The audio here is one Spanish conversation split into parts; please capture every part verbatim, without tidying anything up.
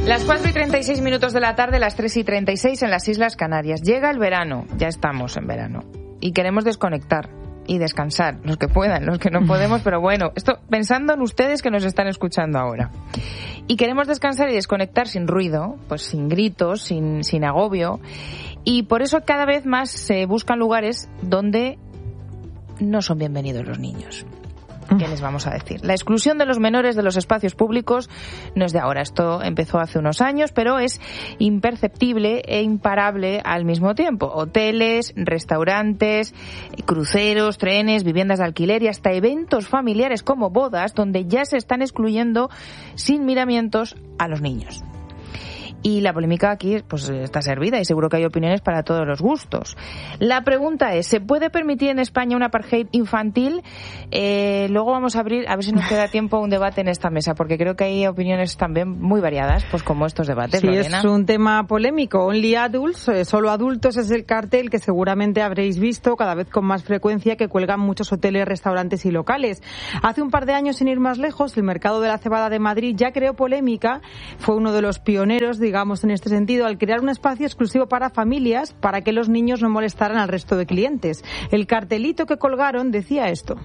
Las cuatro y treinta y seis minutos de la tarde, las tres y treinta y seis en las Islas Canarias. Llega el verano, ya estamos en verano, y queremos desconectar y descansar, los que puedan, los que no podemos, pero bueno, esto pensando en ustedes que nos están escuchando ahora. Y queremos descansar y desconectar sin ruido, pues sin gritos, sin, sin agobio, y por eso cada vez más se buscan lugares donde no son bienvenidos los niños. ¿Qué les vamos a decir? La exclusión de los menores de los espacios públicos no es de ahora. Esto empezó hace unos años, pero es imperceptible e imparable al mismo tiempo. Hoteles, restaurantes, cruceros, trenes, viviendas de alquiler y hasta eventos familiares como bodas, donde ya se están excluyendo sin miramientos a los niños. Y la polémica aquí pues está servida y seguro que hay opiniones para todos los gustos. La pregunta es, ¿se puede permitir en España un apartheid infantil? Eh, luego vamos a abrir, a ver si nos queda tiempo, un debate en esta mesa, porque creo que hay opiniones también muy variadas, pues como estos debates. Sí, Lorena. Es un tema polémico. Only Adults, eh, solo adultos, es el cartel que seguramente habréis visto cada vez con más frecuencia que cuelgan muchos hoteles, restaurantes y locales. Hace un par de años, sin ir más lejos, el mercado de la cebada de Madrid ya creó polémica. Fue uno de los pioneros, digamos, en este sentido, al crear un espacio exclusivo para familias para que los niños no molestaran al resto de clientes. El cartelito que colgaron decía esto.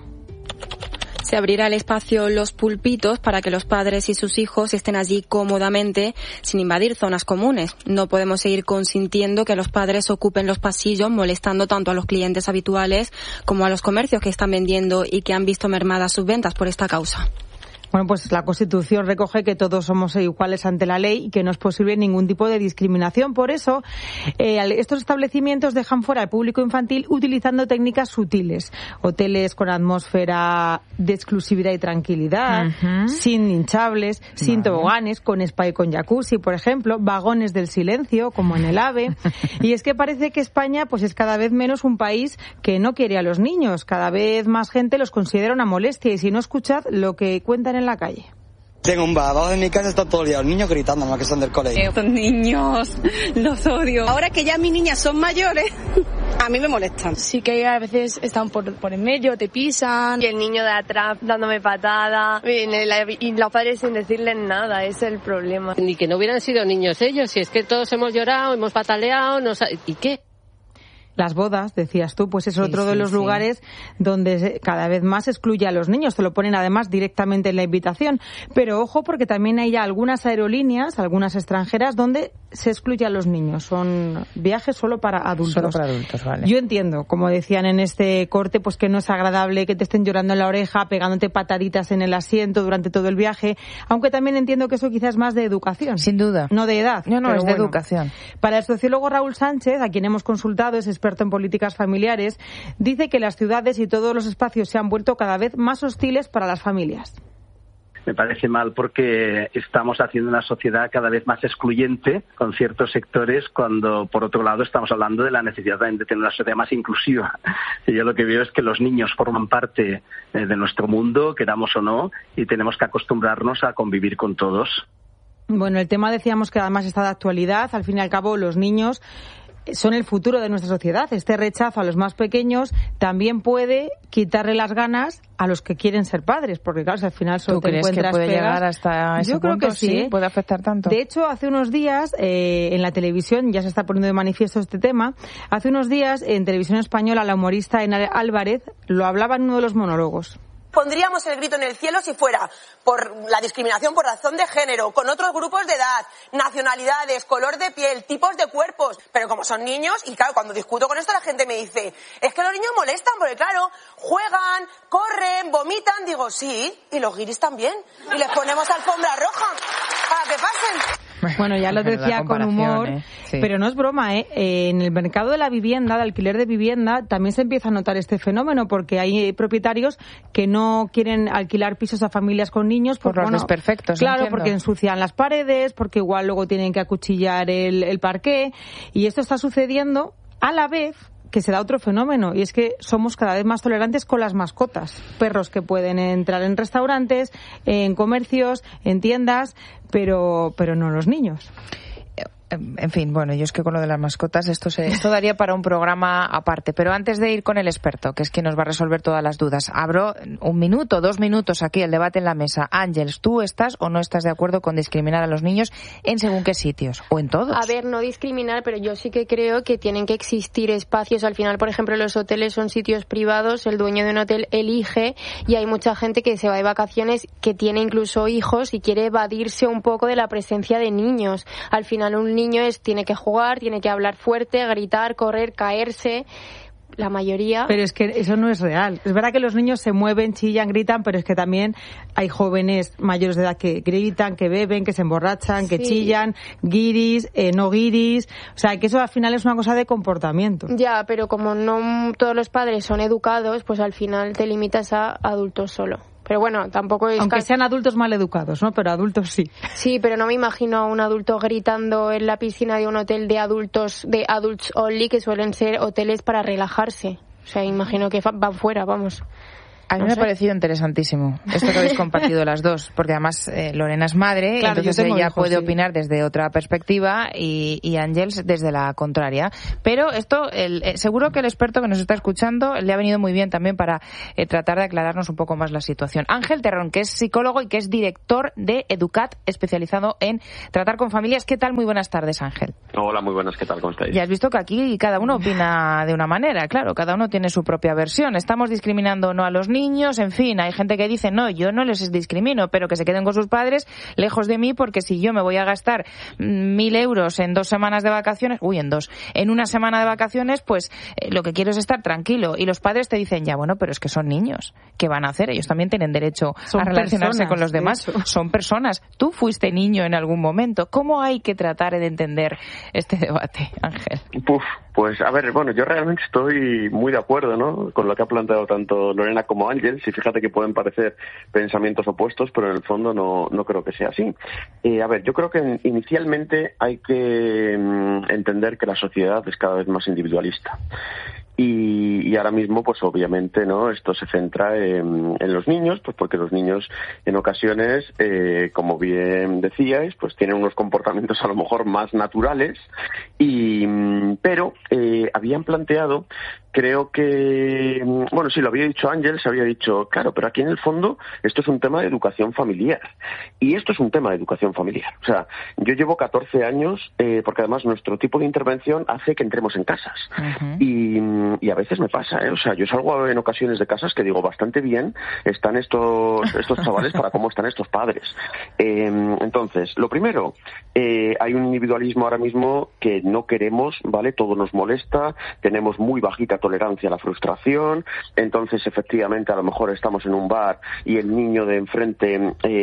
Se abrirá el espacio Los Pulpitos para que los padres y sus hijos estén allí cómodamente sin invadir zonas comunes. No podemos seguir consintiendo que los padres ocupen los pasillos molestando tanto a los clientes habituales como a los comercios que están vendiendo y que han visto mermadas sus ventas por esta causa. Bueno, pues la Constitución recoge que todos somos iguales ante la ley y que no es posible ningún tipo de discriminación. Por eso, eh, estos establecimientos dejan fuera al público infantil utilizando técnicas sutiles. Hoteles con atmósfera de exclusividad y tranquilidad, uh-huh. sin hinchables, vale. sin toboganes, con spa y con jacuzzi, por ejemplo, vagones del silencio, como en el AVE. Y es que parece que España pues es cada vez menos un país que no quiere a los niños. Cada vez más gente los considera una molestia. Y si no, escuchad lo que cuentan en en la calle. Tengo un bar abajo de mi casa, está todo el día, los niños gritando, más que son del colegio. Estos niños, los odio. Ahora que ya mis niñas son mayores, a mí me molestan. Sí que a veces están por, por en medio, te pisan. Y el niño de atrás dándome patada, y los padres sin decirles nada, ese es el problema. Ni que no hubieran sido niños ellos, si es que todos hemos llorado, hemos pataleado, nos... ¿y qué? Las bodas, decías tú, pues es sí, otro sí, de los sí. lugares donde cada vez más excluye a los niños. Te lo ponen además directamente en la invitación. Pero ojo, porque también hay ya algunas aerolíneas, algunas extranjeras, donde se excluye a los niños. Son viajes solo para adultos. Solo para adultos, vale. Yo entiendo, como decían en este corte, pues que no es agradable que te estén llorando en la oreja, pegándote pataditas en el asiento durante todo el viaje, aunque también entiendo que eso quizás es más de educación. Sin duda. No de edad. No, no, pero es bueno. de educación. Para el sociólogo Raúl Sánchez, a quien hemos consultado, es experto en políticas familiares, dice que las ciudades y todos los espacios se han vuelto cada vez más hostiles para las familias. Me parece mal porque estamos haciendo una sociedad cada vez más excluyente con ciertos sectores cuando, por otro lado, estamos hablando de la necesidad de tener una sociedad más inclusiva. Y yo lo que veo es que los niños forman parte de nuestro mundo, queramos o no, y tenemos que acostumbrarnos a convivir con todos. Bueno, el tema decíamos que además está de actualidad. Al fin y al cabo, los niños son el futuro de nuestra sociedad. Este rechazo a los más pequeños también puede quitarle las ganas a los que quieren ser padres, porque claro, si al final solo ¿Tú te crees encuentras que puede pegas, llegar hasta ese yo creo punto? que sí, ¿eh? ¿Puede afectar tanto? De hecho, hace unos días eh, en la televisión ya se está poniendo de manifiesto este tema. Hace unos días en Televisión Española la humorista Ena Álvarez lo hablaba en uno de los monólogos. Pondríamos el grito en el cielo si fuera por la discriminación por razón de género, con otros grupos de edad, nacionalidades, color de piel, tipos de cuerpos. Pero como son niños, y claro, cuando discuto con esto la gente me dice, es que los niños molestan, porque claro, juegan, corren, vomitan. Digo, sí, y los guiris también. Y les ponemos alfombra roja para que pasen. Bueno, ya lo decía con humor, ¿eh? Sí. Pero no es broma, ¿eh? En el mercado de la vivienda, de alquiler de vivienda, también se empieza a notar este fenómeno, porque hay propietarios que no quieren alquilar pisos a familias con niños. Porque, por los bueno, desperfectos, claro, entiendo. Porque ensucian las paredes, porque igual luego tienen que acuchillar el, el parqué, y esto está sucediendo a la vez que se da otro fenómeno, y es que somos cada vez más tolerantes con las mascotas. Perros que pueden entrar en restaurantes, en comercios, en tiendas, pero, pero no los niños. En fin, bueno, yo es que con lo de las mascotas esto se, esto daría para un programa aparte. Pero antes de ir con el experto, que es quien nos va a resolver todas las dudas, abro un minuto, dos minutos aquí el debate en la mesa. Ángeles, ¿tú estás o no estás de acuerdo con discriminar a los niños en según qué sitios o en todos? A ver, no discriminar, pero yo sí que creo que tienen que existir espacios. Al final, por ejemplo, los hoteles son sitios privados, el dueño de un hotel elige y hay mucha gente que se va de vacaciones, que tiene incluso hijos y quiere evadirse un poco de la presencia de niños. Al final, un niño es, tiene que jugar, tiene que hablar fuerte, gritar, correr, caerse. La mayoría. Pero es que eso no es real. Es verdad que los niños se mueven, chillan, gritan, pero es que también hay jóvenes mayores de edad que gritan, que beben, que se emborrachan, que sí. chillan, guiris, eh, no guiris. O sea, que eso al final es una cosa de comportamiento. Ya, pero como no todos los padres son educados, pues al final te limitas a adultos solo. Pero bueno, tampoco es... Aunque casi... sean adultos mal educados, ¿no? Pero adultos sí. Sí, pero no me imagino a un adulto gritando en la piscina de un hotel de adultos, de adults only, que suelen ser hoteles para relajarse. O sea, imagino que van fuera, vamos. A mí no me sé. ha parecido interesantísimo esto que habéis compartido las dos, porque además eh, Lorena es madre, claro, entonces ella hijos, puede sí. opinar desde otra perspectiva y, y Ángels desde la contraria. Pero esto, el, eh, seguro que el experto que nos está escuchando le ha venido muy bien también para eh, tratar de aclararnos un poco más la situación. Ángel Terrón, que es psicólogo y que es director de Educat, especializado en tratar con familias. ¿Qué tal? Muy buenas tardes, Ángel. Hola, muy buenas. ¿Qué tal? ¿Cómo estáis? Ya has visto que aquí cada uno opina de una manera, claro, cada uno tiene su propia versión. Estamos discriminando no a los niños, niños, en fin, hay gente que dice, no, yo no les discrimino, pero que se queden con sus padres lejos de mí, porque si yo me voy a gastar mil euros en dos semanas de vacaciones, uy, en dos, en una semana de vacaciones, pues eh, lo que quiero es estar tranquilo. Y los padres te dicen, ya, bueno, pero es que son niños, ¿qué van a hacer? Ellos también tienen derecho son a relacionarse personas, con los demás. Son personas. Tú fuiste niño en algún momento. ¿Cómo hay que tratar de entender este debate, Ángel? Puf, pues a ver, bueno, yo realmente estoy muy de acuerdo, ¿no?, con lo que ha planteado tanto Lorena como Ángel. Y fíjate que pueden parecer pensamientos opuestos, pero en el fondo no, no creo que sea así. Eh, a ver, yo creo que inicialmente hay que mm, entender que la sociedad es cada vez más individualista. Y, y ahora mismo, pues obviamente, ¿no?, esto se centra en, en los niños, pues porque los niños en ocasiones, eh, como bien decíais, pues tienen unos comportamientos a lo mejor más naturales, y pero eh, habían planteado, creo que, bueno, sí, lo había dicho Ángel, se había dicho, claro, pero aquí en el fondo esto es un tema de educación familiar. Y esto es un tema de educación familiar. O sea, yo llevo catorce años, eh, porque además nuestro tipo de intervención hace que entremos en casas. Uh-huh. Y, y a veces me pasa, ¿eh? O sea, yo salgo en ocasiones de casas que digo, bastante bien están estos, estos chavales para cómo están estos padres. Eh, entonces, lo primero, eh, hay un individualismo ahora mismo que no queremos, ¿vale? Todo nos molesta, tenemos muy bajita tolerancia a la frustración, entonces efectivamente a lo mejor estamos en un bar y el niño de enfrente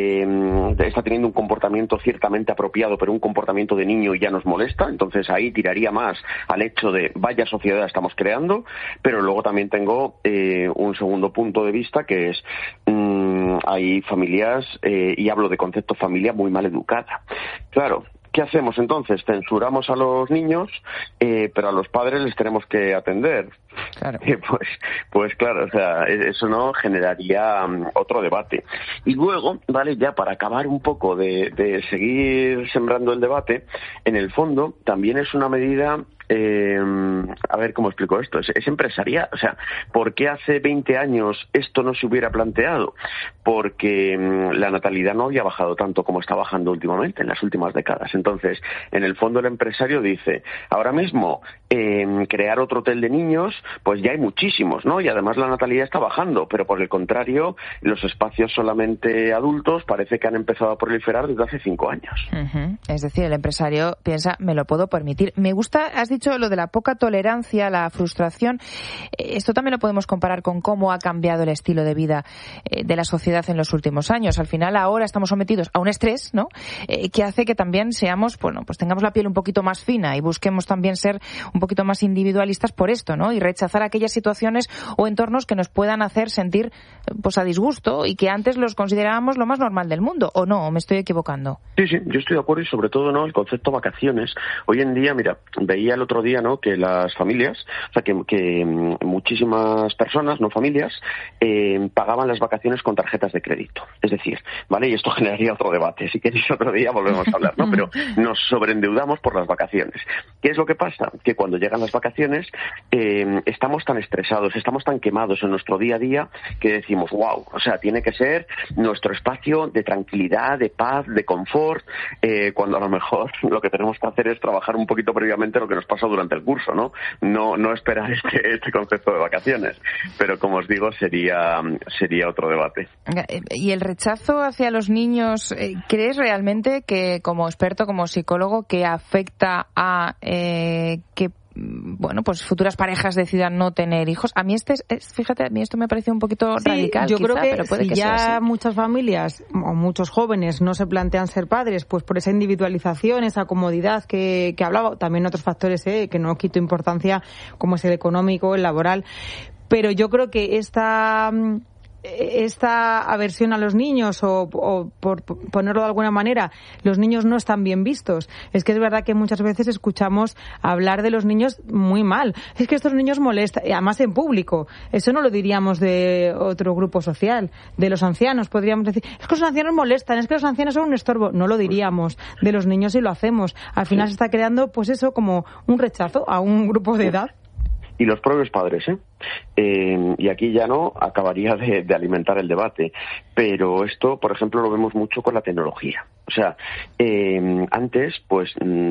eh, está teniendo un comportamiento ciertamente apropiado, pero un comportamiento de niño y ya nos molesta, entonces ahí tiraría más al hecho de vaya sociedad estamos creando. Pero luego también tengo eh, un segundo punto de vista, que es mmm, hay familias, eh, y hablo de concepto familia, muy mal educada. Claro, ¿qué hacemos entonces? Censuramos a los niños, eh, pero a los padres les tenemos que atender. Claro. Eh, pues, pues claro, o sea, eso no generaría um, otro debate. Y luego, vale, ya para acabar un poco de, de seguir sembrando el debate, en el fondo también es una medida. Eh, a ver cómo explico esto, es, es empresarial. O sea, ¿por qué hace veinte años esto no se hubiera planteado? Porque um, la natalidad no había bajado tanto como está bajando últimamente, en las últimas décadas. Entonces, en el fondo el empresario dice, ahora mismo eh, crear otro hotel de niños, pues ya hay muchísimos, ¿no? Y además la natalidad está bajando, pero por el contrario, los espacios solamente adultos parece que han empezado a proliferar desde hace cinco años. Uh-huh. Es decir, el empresario piensa, me lo puedo permitir. Me gusta, has dicho lo de la poca tolerancia, la frustración. Esto también lo podemos comparar con cómo ha cambiado el estilo de vida de la sociedad en los últimos años. Al final, ahora estamos sometidos a un estrés, ¿no?, eh, que hace que también seamos, bueno, pues tengamos la piel un poquito más fina y busquemos también ser un poquito más individualistas por esto, ¿no?, y rechazar aquellas situaciones o entornos que nos puedan hacer sentir, pues, a disgusto y que antes los considerábamos lo más normal del mundo. ¿O no? ¿O me estoy equivocando? Sí, sí, yo estoy de acuerdo, y sobre todo, ¿no?, el concepto vacaciones. Hoy en día, mira, veía el otro día, ¿no?, que las familias, o sea, que, que muchísimas personas, no familias, eh, pagaban las vacaciones con tarjetas de crédito. Es decir, ¿vale? Y esto generaría otro debate. Si queréis otro día volvemos a hablar, ¿no? Pero nos sobreendeudamos por las vacaciones. ¿Qué es lo que pasa? Que cuando llegan las vacaciones eh, estamos tan estresados, estamos tan quemados en nuestro día a día que decimos, wow, o sea, tiene que ser nuestro espacio de tranquilidad, de paz, de confort, eh, cuando a lo mejor lo que tenemos que hacer es trabajar un poquito previamente lo que nos pasa durante el curso, ¿no? No, no esperar este, este concepto de vacaciones. Pero como os digo, sería, sería otro debate. ¿Y el rechazo hacia los niños, crees realmente que, como experto, como psicólogo, que afecta a eh, que bueno, pues futuras parejas decidan no tener hijos? A mí este es, fíjate, a mí esto me parece un poquito sí, radical. Yo quizá, creo que pero puede si que ya sea así. Muchas familias o muchos jóvenes no se plantean ser padres, pues por esa individualización, esa comodidad que, que hablaba, también otros factores eh, que no quito importancia, como es el económico, el laboral, pero yo creo que esta esta aversión a los niños o, o por ponerlo de alguna manera, los niños no están bien vistos. Es que es verdad que muchas veces escuchamos hablar de los niños muy mal. Es que estos niños molestan, y además en público. Eso no lo diríamos de otro grupo social. De los ancianos podríamos decir, es que los ancianos molestan, es que los ancianos son un estorbo. No lo diríamos de los niños y lo hacemos. Al final se está creando, pues eso, como un rechazo a un grupo de edad. Y los propios padres, ¿eh? Eh, y aquí ya no acabaría de, de alimentar el debate, pero esto, por ejemplo, lo vemos mucho con la tecnología. O sea, eh, antes, pues